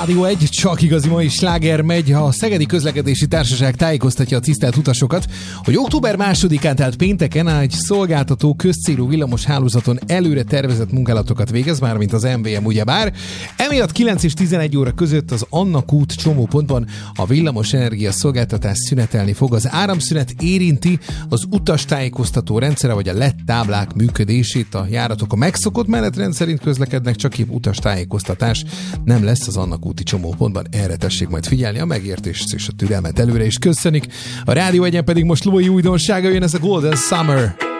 Rádió 1, csak igazi mai sláger megy. A Szegedi Közlekedési Társaság tájékoztatja a tisztelt utasokat, hogy október 2-án, tehát pénteken egy szolgáltató közcélú villamos hálózaton előre tervezett munkálatokat végez, mármint az MVM ugyebár. Emiatt 9 és 11 óra között az Annak út csomópontban a villamos energia szolgáltatás szünetelni fog. Az áramszünet érinti az utastájékoztató rendszere vagy a LED táblák működését. A járatok a megszokott menetrend szerint közlekednek, csak épp utastájékoztatás nem lesz az Annak úti csomópontban. Erre tessék majd figyelni, a megértést és a türelmet előre is köszönik. A Rádió 1-en pedig most Lói újdonsága jön, ez a Golden Summer.